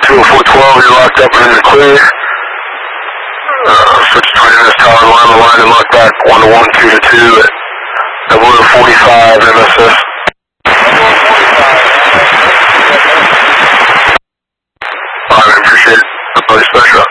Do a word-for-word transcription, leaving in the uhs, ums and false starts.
two oh four twelve, you're locked up and in the clear. Uh, switch twenty minutes tower line, the line and lock back one to one, two to two at double oh forty-five M S S. Alright, appreciate it. Really special.